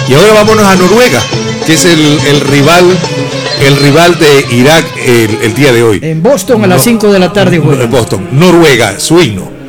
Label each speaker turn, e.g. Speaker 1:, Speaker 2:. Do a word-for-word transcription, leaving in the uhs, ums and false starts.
Speaker 1: Y ahora vámonos a Noruega, que es el, el rival el rival de Irak el, el día de hoy.
Speaker 2: En Boston a las cinco de la tarde juega.
Speaker 1: En Boston, Noruega, su himno.